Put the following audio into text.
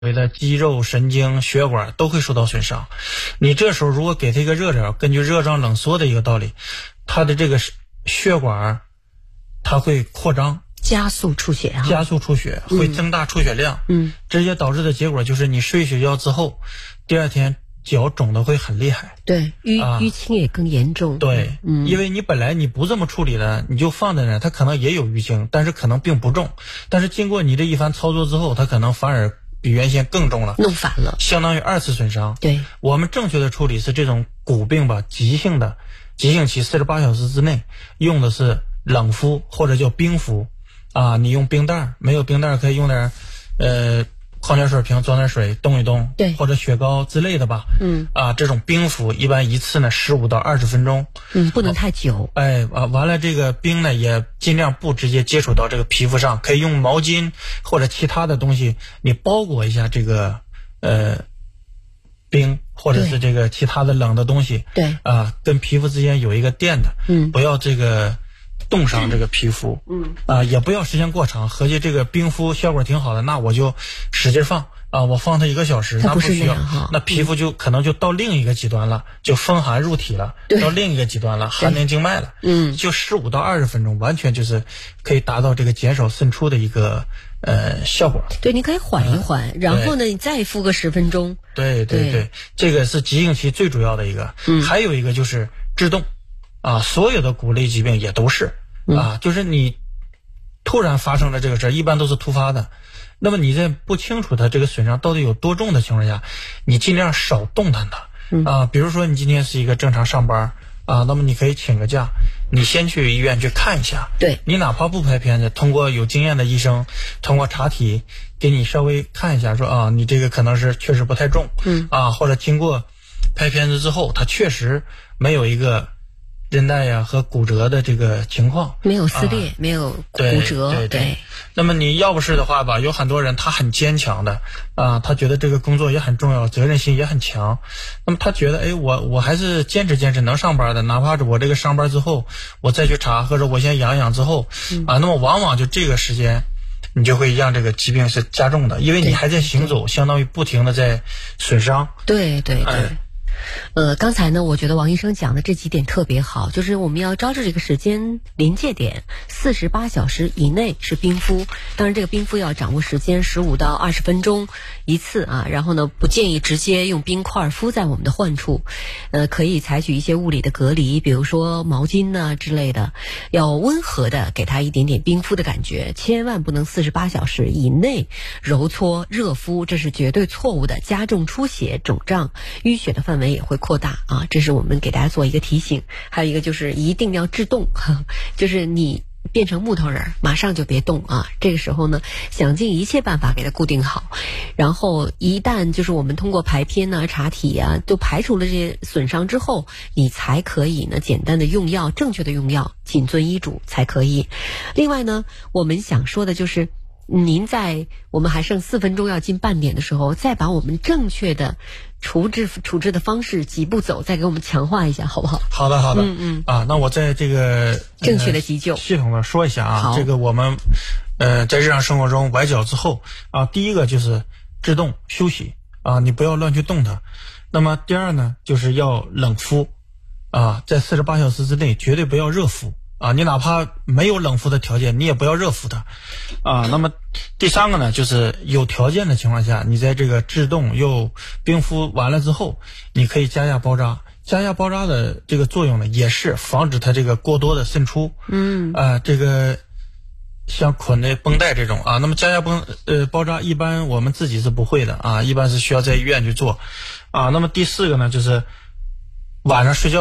的肌肉、神经、血管都会受到损伤。你这时候如果给他一个热疗，根据热胀冷缩的一个道理，他的这个血管它会扩张， 加速出血啊， 加速出血，会增大出血量，直接导致的结果就是你睡睡觉之后，第二天脚肿得会很厉害， 对，淤青也更严重。 对，因为你本来你不这么处理的，你就放在那，它可能也有淤青，但是可能并不重，但是经过你这一番操作之后，它可能反而比原先更重了， 弄反了， 相当于2次损伤。 对， 我们正确的处理是这种骨病吧，急性期48小时之内用的是冷敷或者叫冰敷啊，你用冰袋，没有冰袋可以用点矿泉水瓶装点水冻一冻， 对， 或者雪糕之类的吧。这种冰敷一般一次呢15到20分钟， 不能太久。 完了这个冰呢也尽量不直接接触到这个皮肤上，可以用毛巾或者其他的东西你包裹一下这个冰或者是这个其他的冷的东西， 对跟皮肤之间有一个垫的，不要这个冻伤这个皮肤，也不要时间过长。合计这个冰敷效果挺好的，那我就使劲放啊，我放它1个小时，那不需要，那皮肤就可能就到另一个极端了，就风寒入体了，到另一个极端了，寒凝经脉了，就15到20分钟，完全就是可以达到这个减少渗出的一个效果。 对，你可以缓一缓，然后呢，你再敷个10分钟。 对，这个是急性期最主要的一个，还有一个就是制动啊，所有的骨类疾病也都是就是你突然发生了这个事儿，一般都是突发的。那么你在不清楚它这个损伤到底有多重的情况下，你尽量少动弹它比如说你今天是一个正常上班那么你可以请个假，你先去医院去看一下。 对， 你哪怕不拍片子，通过有经验的医生，通过查体给你稍微看一下，说你这个可能是确实不太重，或者经过拍片子之后，它确实没有一个韧带呀和骨折的这个情况， 没有撕裂，没有骨折。对。 那么你要不是的话吧，有很多人他很坚强的他觉得这个工作也很重要，责任心也很强。那么他觉得我还是坚持能上班的，哪怕是我这个上班之后我再去查，或者我先养之后那么往往就这个时间你就会让这个疾病是加重的，因为你还在行走，相当于不停的在损伤。 对。刚才呢，我觉得王医生讲的这几点特别好，就是我们要抓住这个时间临界点，48小时以内是冰敷，当然这个冰敷要掌握时间，15到20分钟一次然后呢，不建议直接用冰块敷在我们的患处，可以采取一些物理的隔离，比如说毛巾之类的，要温和的给它一点点冰敷的感觉，千万不能48小时以内揉搓热敷，这是绝对错误的，加重出血、肿胀、淤血的范围也会扩大这是我们给大家做一个提醒。还有一个就是一定要制动，就是你变成木头人马上就别动这个时候呢，想尽一切办法给它固定好，然后一旦就是我们通过排片查体都排除了这些损伤之后，你才可以呢简单的用药，正确的用药，谨遵医嘱才可以。另外呢，我们想说的就是您在我们还剩4分钟要进半点的时候，再把我们正确的处置的方式几步走，再给我们强化一下，好不好？ 好的。那我在这个正确的急救系统的说一下这个我们在日常生活中崴脚之后第一个就是制动休息你不要乱去动它。那么第二呢，就是要冷敷在48小时之内绝对不要热敷你哪怕没有冷敷的条件，你也不要热敷它那么第三个呢，就是有条件的情况下，你在这个制动又冰敷完了之后，你可以加压包扎。加压包扎的这个作用呢，也是防止它这个过多的渗出这个像捆的绷带这种那么加压包扎一般我们自己是不会的一般是需要在医院去做那么第四个呢，就是晚上睡觉